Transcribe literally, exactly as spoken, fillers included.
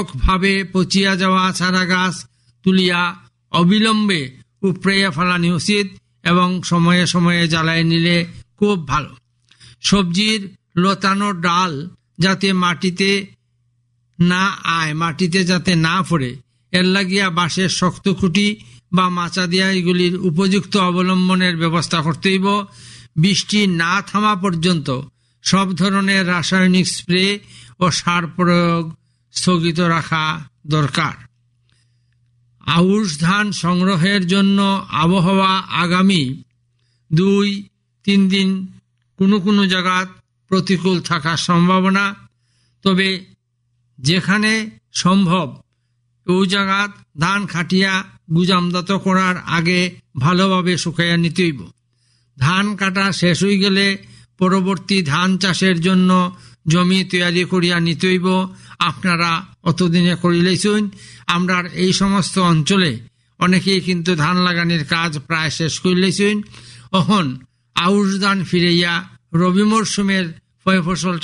ভাবে পচিয়া যাওয়া চারা গাছ তুলিয়া অবিলম্বে উপড়াইয়া ফেলানি উচিত এবং সময়ে সময়ে জ্বালাই নিলে খুব ভালো। সবজির লতানো ডাল যাতে মাটিতে না আয়, মাটিতে যাতে না পড়ে, এর লাগিয়া বাঁশের শক্ত খুঁটি বা মাচা দিয়া এগুলির উপযুক্ত অবলম্বনের ব্যবস্থা করতে হইব। বৃষ্টি না থামা পর্যন্ত সব ধরনের রাসায়নিক স্প্রে ও সার প্রয়োগ স্থগিত রাখা দরকার। আউশ ধান সংগ্রহের জন্য আবহাওয়া আগামী দুই তিন দিন কোনো কোনো জায়গা প্রতিকূল থাকার সম্ভাবনা, তবে যেখানে সম্ভব ওই জায়গা ধান খাটিয়া গুজামদাত করার আগে ভালোভাবে শুকাইয়া নিতে হইব। ধান কাটা শেষ হয়ে গেলে পরবর্তী ধান চাষের জন্য জমি তৈরি করিয়া নিতে হইব। আপনারা অতদিনে করিলেছেন। আমরা এই সমস্ত অঞ্চলে অনেকেই কিন্তু ধান লাগানোর কাজ প্রায় শেষ করিলেছেন। এখন আউশ ধান ফিরাইয়া রবি মরশুমের ফসল